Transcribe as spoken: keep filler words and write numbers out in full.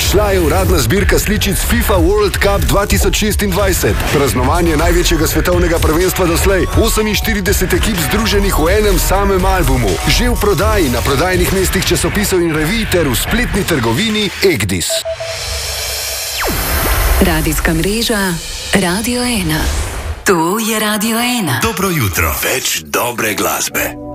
Izšla je uradna zbirka sličic FIFA World Cup dva tisoč šestindvajset. Praznovanje največjega svetovnega prvenstva doslej. oseminštirideset ekip združenih v enem samem albumu. Že v prodaji na prodajnih mestih časopisov in revij ter v spletni trgovini Egdis. Radijska mreža Radio ena. To je Radio ena. Dobro jutro. Več dobre glasbe.